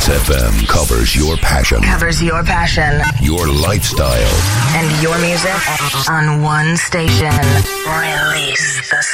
Release FM covers your passion. Covers your passion. Your lifestyle. And your music on one station. Release the